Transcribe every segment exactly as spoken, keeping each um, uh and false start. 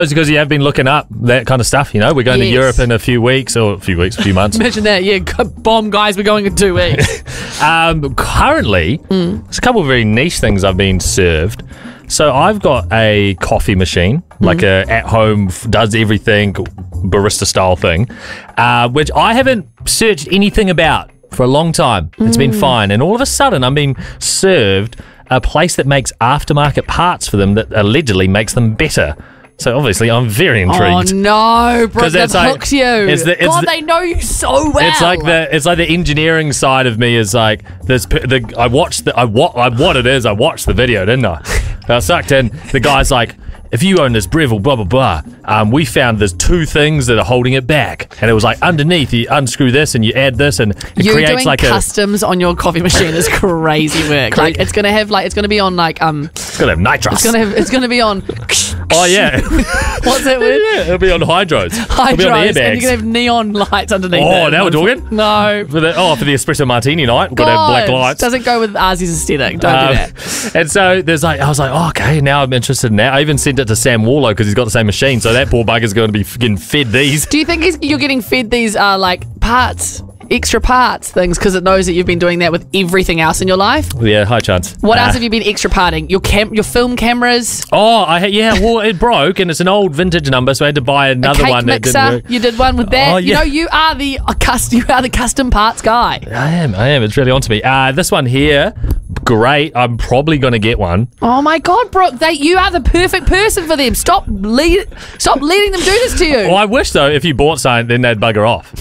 It's because you have been looking up that kind of stuff, you know. We're going Yes. to Europe in a few weeks, or a few weeks, a few months. Imagine that. Yeah, g- bomb guys, we're going in two weeks. Um, currently, Mm. there's a couple of very niche things I've been served. So I've got a coffee machine, like Mm. a at-home, f- does everything, barista-style thing, uh, which I haven't searched anything about for a long time. It's been Mm. fine. And all of a sudden, I'm being served a place that makes aftermarket parts for them that allegedly makes them better. So obviously, I'm very Oh intrigued. no, bro, 'Cause they've it's like- hooked you. it's the- it's God, the- they know you so well. It's like the it's like the engineering side of me is like this. The I watched the I what I what it is. I watched the video, didn't I? I was sucked in. The guy's like, if you own this Breville, blah blah blah. Um, we found there's two things that are holding it back, and it was like underneath you unscrew this and you add this, and it you creates doing like a. customs on your coffee machine is crazy work. Like it's gonna have like it's gonna be on like um It's gonna have nitrous. it's gonna have it's gonna be on oh yeah, what's that word? yeah. It'll be on hydros. It'll be on Hydros, and airbags. you're gonna have neon lights underneath. Oh, it. now we're talking? No. For the, oh, for the espresso martini night, we've got to have black God, lights. Doesn't go with Ozzy's aesthetic. Don't Um, do that. And so there's like, I was like, oh, okay, now I'm interested in that. I even sent it to Sam Warlow because he's got the same machine. So that poor bugger's going to be getting fed these. Do you think he's, you're getting fed these uh, like parts, extra parts things because it knows that you've been doing that with everything else in your life? Yeah, high chance. What Uh, else have you been extra parting? Your cam, your film cameras, Oh, I had, yeah, well, it broke and it's an old vintage number, so I had to buy a another cake one that didn't mixer. work. You did one with that. Oh, You yeah. know, you are the uh, custom. You are the custom parts guy. I am, I am. It's really onto me. Uh, this one here, great. I'm probably going to get one. Oh my God, Brooke! They, you are the perfect person for them. Stop lead, stop letting them do this to you. Well, I wish, though, if you bought something, then they'd bugger off.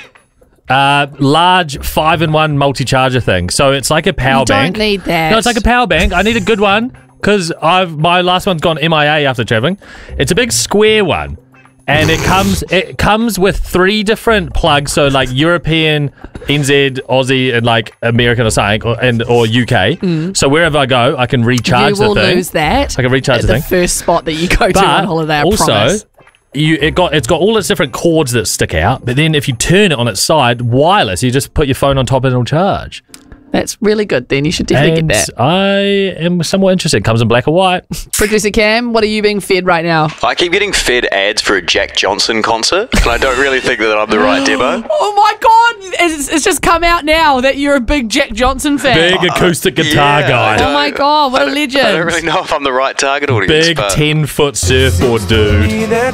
Uh, large five-in-one multi-charger thing. So it's like a power You don't bank. need that. No, it's like a power bank. I need a good one because I've my last one's gone M I A after traveling. It's a big square one, and it comes it comes with three different plugs. So like European, N Z, Aussie, and like American or something, or, and or U K. So wherever I go, I can recharge Mm. you will the thing. lose that. I can recharge at the the thing. first spot that you go to But on holiday. I also, promise. you it got it's got all its different cords that stick out. But then if you turn it on its side, wireless, you just put your phone on top and it'll charge. That's really good. Then you should definitely And get that. I am somewhat interested. It comes in black or white. Producer Cam, what are you being fed right now? I keep getting fed ads for a Jack Johnson concert, and I don't really think that I'm the right demo. Oh my God! It's, it's just come out now that you're a big Jack Johnson fan. Big acoustic guitar yeah, guy. Oh my God! What a legend! I don't really know if I'm the right target audience. Big but ten foot surfboard dude.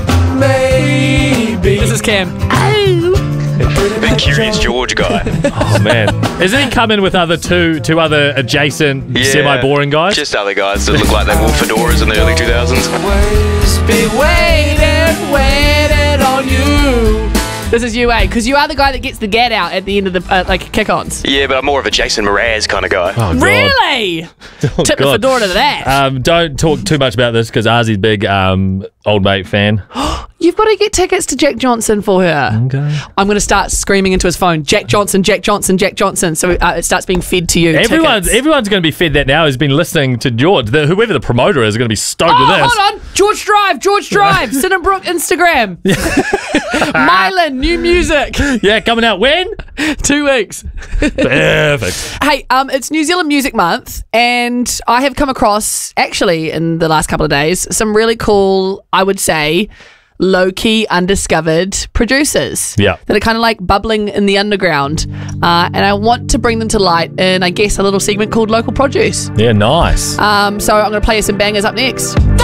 This is Cam. big Curious George guy. Oh man, isn't he coming with other two two other adjacent Yeah, semi boring guys? Just other guys that look like they wore fedoras in the early two thousands. Be waiting, waiting on you. This is you, eh? Because you are the guy that gets the get out at the end of the uh, like kick-ons. Yeah, but I'm more of a Jason Mraz kind of guy. Oh, God. Really? Oh, Tip the God. fedora to that. Um, don't talk too much about this because Ozzy's big um, old mate fan. You've got to get tickets to Jack Johnson for her. Okay. I'm going to start screaming into his phone, Jack Johnson, Jack Johnson, Jack Johnson. So uh, it starts being fed to you. Everyone, tickets. everyone's going to be fed that now who's been listening to George. The, whoever the promoter is going to be stoked Oh, with this. hold on. George Drive, George Drive, Cinnabrook Instagram. Mylan, new music. Yeah, coming out when? Two weeks. Perfect. Hey, um, it's New Zealand Music Month, and I have come across, actually, in the last couple of days, some really cool, I would say, low-key, undiscovered producers. Yeah. That are kind of like bubbling in the underground. Uh, and I want to bring them to light in, I guess, a little segment called Local Produce. Yeah, nice. Um, so I'm going to play you some bangers up next.